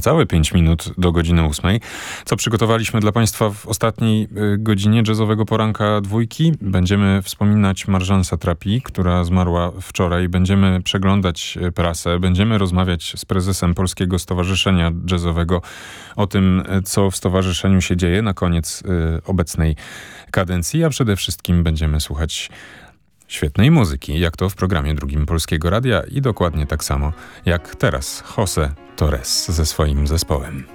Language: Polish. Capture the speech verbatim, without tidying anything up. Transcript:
niecałe pięć minut do godziny ósmej. Co przygotowaliśmy dla Państwa w ostatniej y, godzinie jazzowego poranka dwójki? Będziemy wspominać Marjane Satrapi, która zmarła wczoraj. Będziemy przeglądać y, prasę. Będziemy rozmawiać z prezesem Polskiego Stowarzyszenia Jazzowego o tym, y, co w stowarzyszeniu się dzieje na koniec y, obecnej kadencji, a przede wszystkim będziemy słuchać świetnej muzyki, jak to w programie drugim Polskiego Radia i dokładnie tak samo jak teraz José Torres ze swoim zespołem.